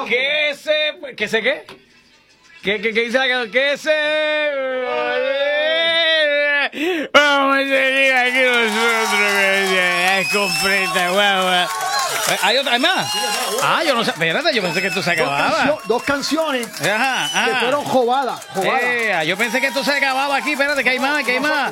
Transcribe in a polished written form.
¿Qué sé qué? ¿Qué dice la canción? ¿Qué se? Vamos a seguir aquí nosotros. Es completa, guau. ¿Hay más? Yo no sé. Espérate, yo pensé que esto se acababa. Dos canciones que fueron jobadas. Yo pensé que esto se acababa aquí. Espérate, que hay más.